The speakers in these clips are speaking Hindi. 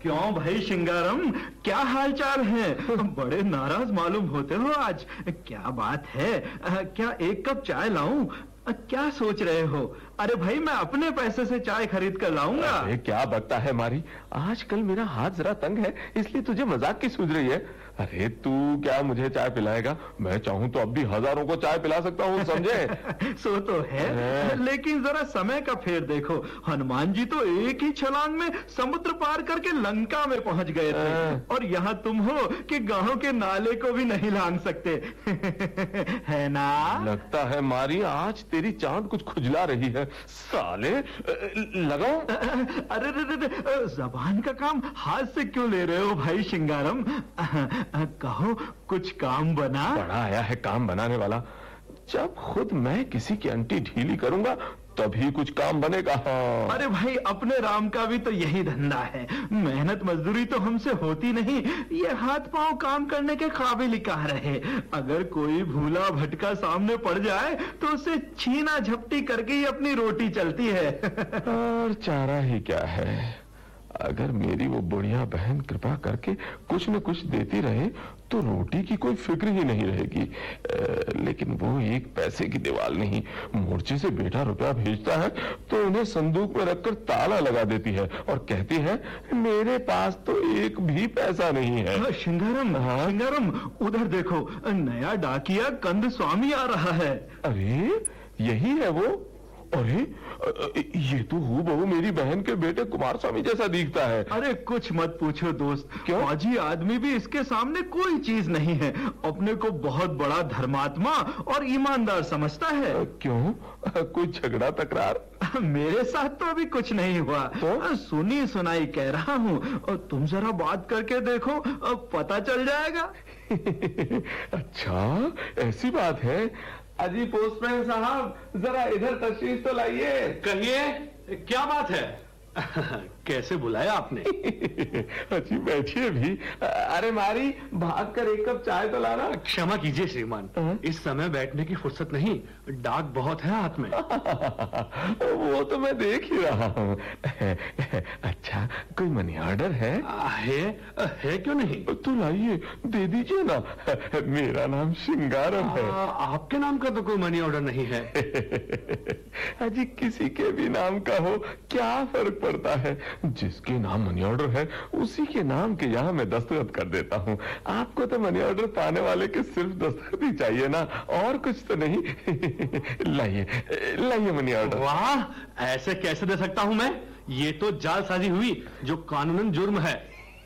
क्यों भाई शिंगारम, क्या हालचाल है? बड़े नाराज मालूम होते हो आज। क्या बात है? क्या एक कप चाय लाऊं? क्या सोच रहे हो? अरे भाई, मैं अपने पैसे से चाय खरीद कर लाऊंगा। अरे क्या बकता है मारी, आजकल मेरा हाथ जरा तंग है, इसलिए तुझे मजाक की सूझ रही है। अरे तू क्या मुझे चाय पिलाएगा? मैं चाहूं तो अब भी हजारों को चाय पिला सकता हूं, समझे? सो तो है, लेकिन जरा समय का फेर देखो। हनुमान जी तो एक ही छलांग में समुद्र पार करके लंका में पहुंच गए थे, और यहाँ तुम हो कि गांव के नाले को भी नहीं लांग सकते। है ना? लगता है मारी आज तेरी चांद कुछ खुजला रही है। साले लगाओ। अरे जबान का काम हाथ से क्यों ले रहे हो भाई शिंगारम? कहो, कुछ काम बना? बड़ा आया है काम बनाने वाला। जब खुद मैं किसी की अंटी ढीली करूंगा तभी कुछ काम बनेगा। हाँ। अरे भाई, अपने राम का भी तो यही धंधा है। मेहनत मजदूरी तो हमसे होती नहीं, ये हाथ पांव काम करने के काबिल ही कहाँ रहे। अगर कोई भूला भटका सामने पड़ जाए तो उसे छीना झपटी करके ही अपनी रोटी चलती है। और चारा ही क्या है, अगर मेरी वो बुढ़िया बहन कृपा करके कुछ न कुछ देती रहे तो रोटी की कोई फिक्र ही नहीं रहेगी। लेकिन वो एक पैसे की दीवार नहीं, मोर्चे से बेटा रुपया भेजता है तो उन्हें संदूक में रखकर ताला लगा देती है और कहती है मेरे पास तो एक भी पैसा नहीं है। शिंगारम, हाँ? शिंगारम, उधर देखो, नया डाकिया कंद स्वामी आ रहा है। अरे यही है वो। अरे ये तो हूबहू मेरी बहन के बेटे कुमार स्वामी जैसा दिखता है। अरे कुछ मत पूछो दोस्त, क्यों? फौजी आदमी भी इसके सामने कोई चीज नहीं है। अपने को बहुत बड़ा धर्मात्मा और ईमानदार समझता है। क्यों, कोई झगड़ा तकरार? मेरे साथ तो अभी कुछ नहीं हुआ, तो? सुनी सुनाई कह रहा हूँ। तुम जरा बात करके देखो, पता चल जाएगा। अच्छा ऐसी बात है। अजी पोस्टमैन साहब, जरा इधर तशरीफ तो लाइए। कहिए, क्या बात है? कैसे बुलाया आपने? अच्छी बैठिए भी। अरे मारी, भाग कर एक कप चाय तो लाना। क्षमा कीजिए श्रीमान, इस समय बैठने की फुर्सत नहीं, डाक बहुत है हाथ में। वो तो मैं देख ही रहा हूँ। अच्छा, कोई मनी ऑर्डर है? है क्यों नहीं? तो लाइए, दे दीजिए ना। मेरा नाम शिंगारम है। आपके नाम का तो कोई मनी ऑर्डर नहीं है। अजी किसी के भी नाम का हो, क्या फर्क पड़ता है? जिसके नाम मनी ऑर्डर है उसी के नाम के यहाँ मैं दस्तखत कर देता हूँ। आपको तो मनी ऑर्डर पाने वाले के सिर्फ दस्तखत ही चाहिए ना, और कुछ तो नहीं। लाइए लाइए मनी ऑर्डर। वाह, ऐसे कैसे दे सकता हूँ मैं? ये तो जालसाजी हुई, जो कानूनन जुर्म है।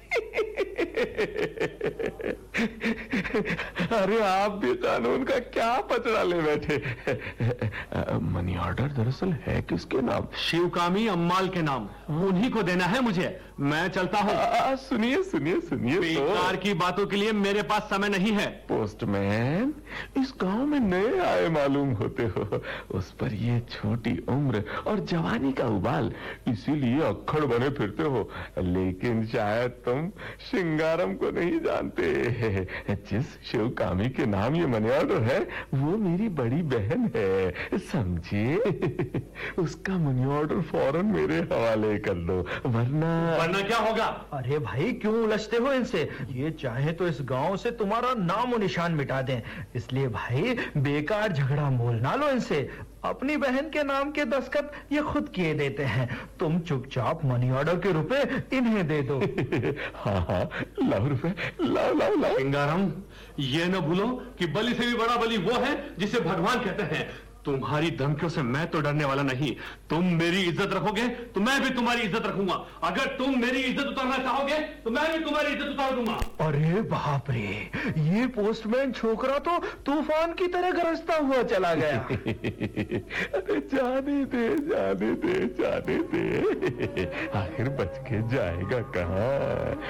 अरे आप भी कानून का क्या पचड़ा ले बैठे। मनी ऑर्डर दरअसल है किसके नाम? शिवकामी अम्माल के नाम, उन्हीं को देना है मुझे। मैं चलता हूँ। सुनिए सुनिए सुनिए, बेकार की बातों के लिए मेरे पास समय नहीं है। पोस्टमैन, इस गांव में नए आए मालूम होते हो, उस पर ये छोटी उम्र और जवानी का उबाल, इसीलिए अक्खड़ बने फिरते हो। लेकिन शायद तुम शिंगारम को नहीं जानते। जिस शिवकामी के नाम ये मनी ऑर्डर है वो मेरी बड़ी बहन है, समझिए। उसका मनी ऑर्डर फौरन मेरे हवाले कर दो, वरना क्या होगा? अरे भाई, क्यों उलझते हो इनसे? ये चाहे तो इस गांव से तुम्हारा नाम और निशान मिटा दें, इसलिए भाई बेकार झगड़ा मोल ना लो इनसे। अपनी बहन के नाम के दस्तखत ये खुद किए देते हैं। तुम चुपचाप मनी ऑर्डर के रुपए इन्हें दे दो। हाँ, लाओ रुपए, लाओ लाओ लाओ। सिंगारम, ये न भूलो कि बलि से भी बड़ा बलि वो है जिसे भगवान कहते हैं। तुम्हारी धमकियों से मैं तो डरने वाला नहीं। तुम मेरी इज्जत रखोगे तो मैं भी तुम्हारी इज्जत रखूंगा। अगर तुम मेरी इज्जत उतारना चाहोगे तो मैं भी तुम्हारी इज्जत उतार दूंगा। अरे बाप रे, ये पोस्टमैन छोकरा तो तूफान की तरह गरजता हुआ चला गया। अरे जाने दे जाने दे जाने दे, आखिर बच के जाएगा कहाँ?